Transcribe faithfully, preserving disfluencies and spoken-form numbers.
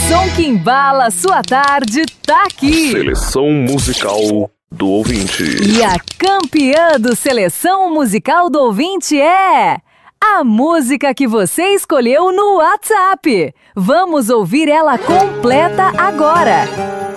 som que embala sua tarde tá aqui. Seleção musical do ouvinte. E a campeã do Seleção Musical do Ouvinte é a música que você escolheu no WhatsApp. Vamos ouvir ela completa agora.